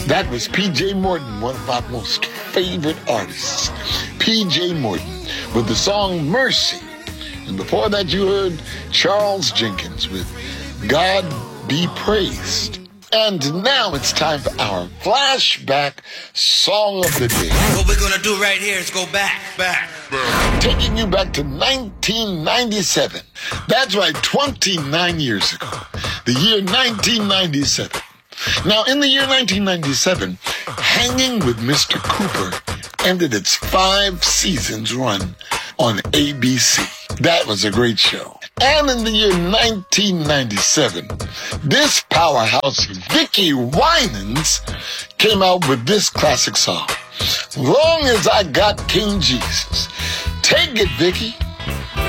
That was P.J. Morton, one of my most favorite artists. P.J. Morton with the song Mercy. And before that you heard Charles Jenkins with God Be Praised. And now it's time for our flashback song of the day. What we're gonna do right here is go back. Taking you back to 1997. That's right, 29 years ago. The year 1997. Now, in the year 1997, Hanging with Mr. Cooper ended its 5 seasons run on ABC. That was a great show. And in the year 1997, this powerhouse, Vicki Winans, came out with this classic song, Long as I Got King Jesus. Take it, Vicki.